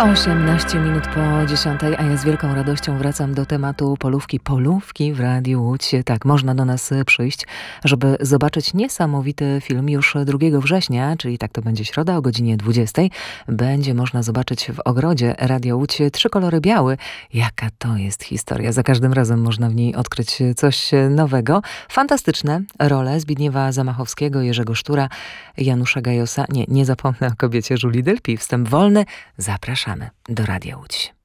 18 minut po 10, a ja z wielką radością wracam do tematu Polówki. Polówki w Radiu Łódź. Tak, można do nas przyjść, żeby zobaczyć niesamowity film już 2 września, czyli tak to będzie środa o godzinie 20. Będzie można zobaczyć w ogrodzie Radia Łódź 3 kolory biały. Jaka to jest historia. Za każdym razem można w niej odkryć coś nowego. Fantastyczne role Zbigniewa Zamachowskiego, Jerzego Sztura, Janusza Gajosa. Nie zapomnę o kobiecie Julii Delpy. Wstęp wolny. Zapraszamy do Radia Łódź.